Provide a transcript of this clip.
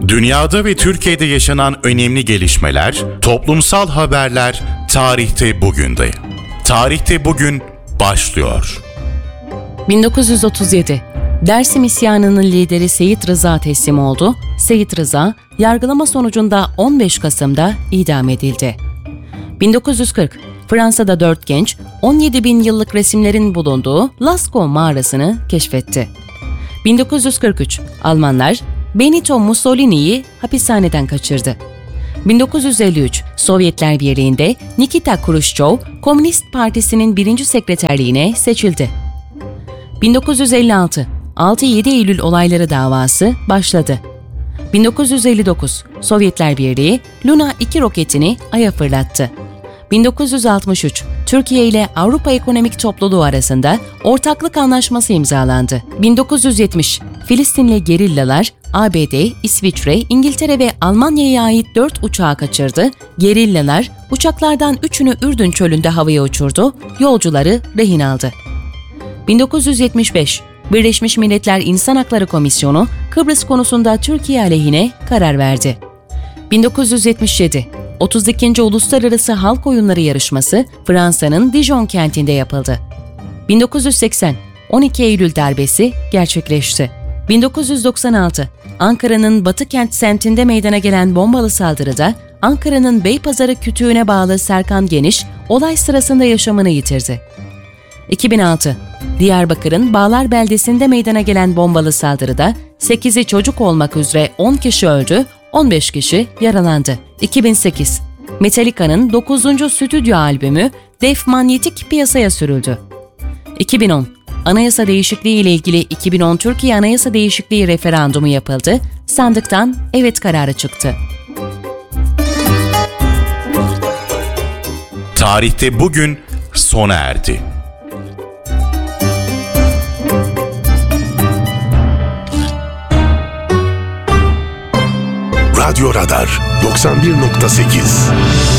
Dünyada ve Türkiye'de yaşanan önemli gelişmeler, toplumsal haberler tarihte bugünde. Tarihte bugün başlıyor. 1937 Dersim isyanının lideri Seyit Rıza teslim oldu. Seyit Rıza, yargılama sonucunda 15 Kasım'da idam edildi. 1940 Fransa'da 4 genç, 17 bin yıllık resimlerin bulunduğu Lascaux mağarasını keşfetti. 1943 Almanlar Benito Mussolini'yi hapishaneden kaçırdı. 1953 Sovyetler Birliği'nde Nikita Khrushchev, Komünist Partisi'nin 1. sekreterliğine seçildi. 1956 6-7 Eylül olayları davası başladı. 1959 Sovyetler Birliği Luna 2 roketini Ay'a fırlattı. 1963 Türkiye ile Avrupa Ekonomik Topluluğu arasında ortaklık anlaşması imzalandı. 1970 Filistinli gerillalar ABD, İsviçre, İngiltere ve Almanya'ya ait 4 uçağı kaçırdı. Gerillalar uçaklardan 3'ünü Ürdün çölünde havaya uçurdu, yolcuları rehin aldı. 1975 Birleşmiş Milletler İnsan Hakları Komisyonu Kıbrıs konusunda Türkiye aleyhine karar verdi. 1977 32. Uluslararası Halk Oyunları yarışması Fransa'nın Dijon kentinde yapıldı. 1980 12 Eylül darbesi gerçekleşti. 1996 Ankara'nın Batıkent semtinde meydana gelen bombalı saldırıda Ankara'nın Beypazarı kütüğüne bağlı Serkan Geniş olay sırasında yaşamını yitirdi. 2006 Diyarbakır'ın Bağlar beldesinde meydana gelen bombalı saldırıda 8'i çocuk olmak üzere 10 kişi öldü, 15 kişi yaralandı. 2008 Metallica'nın 9. stüdyo albümü Def Manyetik piyasaya sürüldü. 2010 Anayasa değişikliği ile ilgili 2010 Türkiye Anayasa Değişikliği referandumu yapıldı. Sandıktan evet kararı çıktı. Tarihte bugün sona erdi. Radyo Radar 91.8